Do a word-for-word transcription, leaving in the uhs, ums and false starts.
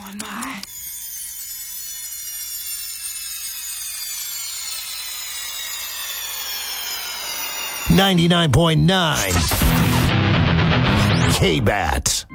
One more. ninety-nine point nine K-B A T.